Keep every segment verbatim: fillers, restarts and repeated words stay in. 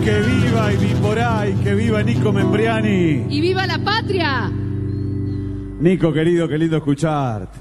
Que viva y por ahí, que viva Nico Membriani. ¡Y viva la patria! Nico, querido, qué lindo escucharte.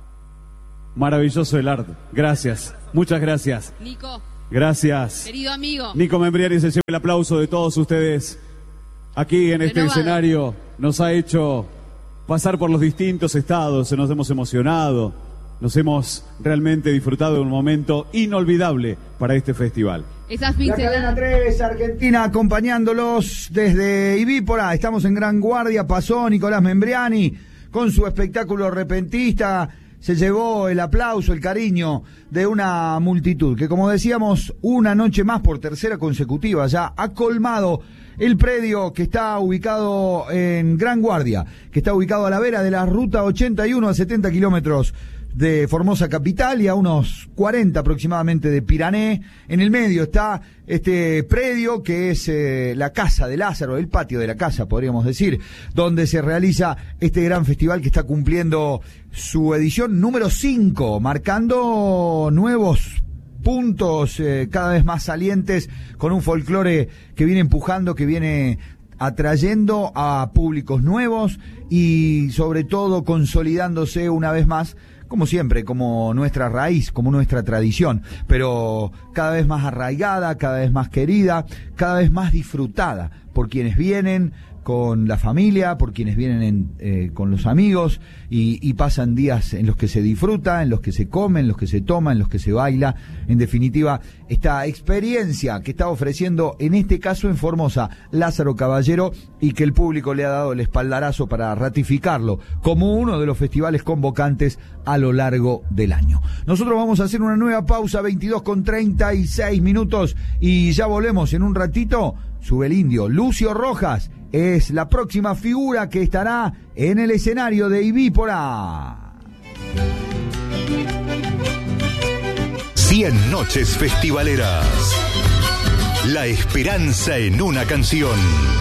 Maravilloso el arte. Gracias, muchas gracias. Nico. Gracias. Querido amigo. Nico Membriani se lleva el aplauso de todos ustedes. Aquí en este Renovado. escenario nos ha hecho pasar por los distintos estados, nos hemos emocionado, nos hemos realmente disfrutado de un momento inolvidable para este festival. Esas La cadena tres, Argentina, acompañándolos desde Ibípora. Estamos en Gran Guardia. Pasó Nicolás Membriani con su espectáculo repentista. Se llevó el aplauso, el cariño de una multitud que, como decíamos, una noche más por tercera consecutiva ya ha colmado el predio que está ubicado en Gran Guardia, que está ubicado a la vera de la ruta ochenta y uno a setenta kilómetros de Formosa capital y a unos cuarenta aproximadamente de Pirané. En el medio está este predio que es eh, la casa de Lázaro, el patio de la casa, podríamos decir, donde se realiza este gran festival que está cumpliendo su edición número cinco, marcando nuevos puntos eh, cada vez más salientes, con un folclore que viene empujando, que viene atrayendo a públicos nuevos y sobre todo consolidándose una vez más, como siempre, como nuestra raíz, como nuestra tradición, pero cada vez más arraigada, cada vez más querida, cada vez más disfrutada por quienes vienen con la familia, por quienes vienen en, eh, con los amigos y, y pasan días en los que se disfruta, en los que se come, en los que se toma, en los que se baila. En definitiva, esta experiencia que está ofreciendo, en este caso en Formosa, Lázaro Caballero, y que el público le ha dado el espaldarazo para ratificarlo como uno de los festivales convocantes a lo largo del año. Nosotros vamos a hacer una nueva pausa, veintidós con treinta y seis minutos, y ya volvemos en un ratito. Sube el indio. Lucio Rojas es la próxima figura que estará en el escenario de Ibípora. cien noches festivaleras. La esperanza en una canción.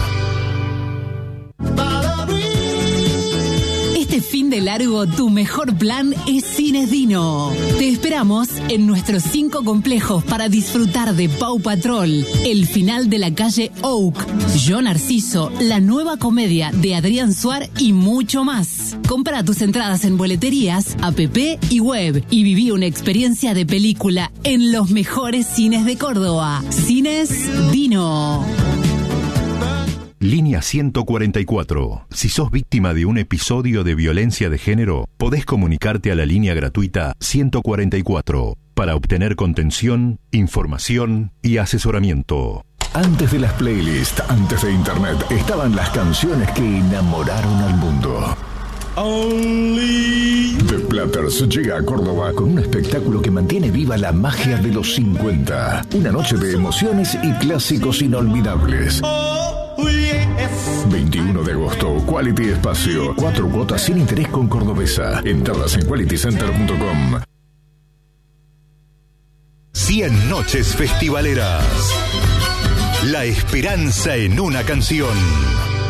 Este fin de largo, tu mejor plan es Cines Dino. Te esperamos en nuestros cinco complejos para disfrutar de Paw Patrol, El final de la calle Oak, Yo Narciso, la nueva comedia de Adrián Suar y mucho más. Compra tus entradas en boleterías, app y web y viví una experiencia de película en los mejores cines de Córdoba. Cines Dino. Línea ciento cuarenta y cuatro. Si sos víctima de un episodio de violencia de género, podés comunicarte a la línea gratuita ciento cuarenta y cuatro para obtener contención, información y asesoramiento. Antes de las playlists, antes de internet, estaban las canciones que enamoraron al mundo. Only The Platters llega a Córdoba con un espectáculo que mantiene viva la magia de los cincuenta. Una noche de emociones y clásicos inolvidables. veintiuno de agosto, Quality Espacio. Cuatro cuotas sin interés con Cordobesa. Entradas en quality center punto com. cien noches festivaleras. La esperanza en una canción.